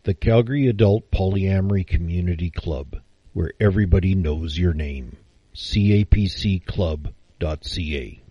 The Calgary Adult Polyamory Community Club, where everybody knows your name. capcclub.ca